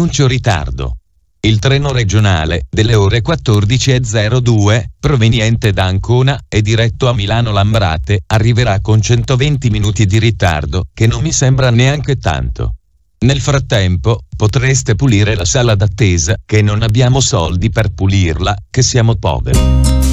annuncio ritardo. Il treno regionale, delle ore 14:02, proveniente da Ancona e diretto a Milano Lambrate, arriverà con 120 minuti di ritardo, che non mi sembra neanche tanto. Nel frattempo, potreste pulire la sala d'attesa, che non abbiamo soldi per pulirla, che siamo poveri.